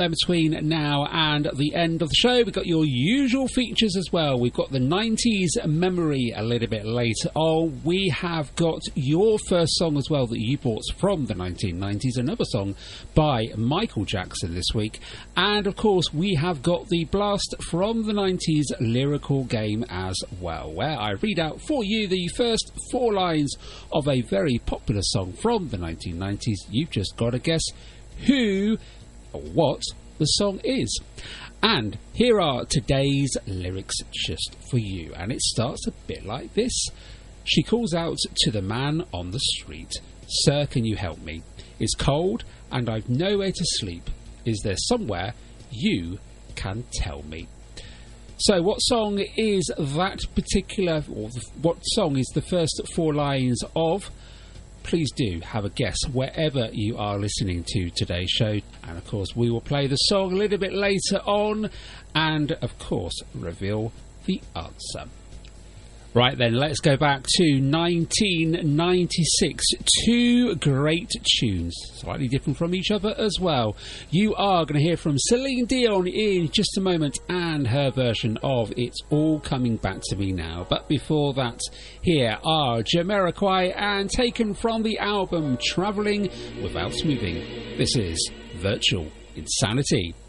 Between now and the end of the show, we've got your usual features as well. We've got the 90s memory a little bit later on. We have got your first song as well that you bought from the 1990s, another song by Michael Jackson this week. And of course, we have got the blast from the 90s lyrical game as well, where I read out for you the first 4 lines of a very popular song from the 1990s. You've just got to guess who or what the song is. And here are today's lyrics just for you. And it starts a bit like this. She calls out to the man on the street. Sir, can you help me? It's cold and I've nowhere to sleep. Is there somewhere you can tell me? So what song is that particular, or what song is the first 4 lines of? Please do have a guess wherever you are listening to today's show. And of course, we will play the song a little bit later on and of course, reveal the answer. Right then, let's go back to 1996. 2 great tunes, slightly different from each other as well. You are going to hear from Celine Dion in just a moment and her version of It's All Coming Back to Me Now. But before that, here are Jamiroquai and taken from the album Travelling Without Moving. This is Virtual Insanity.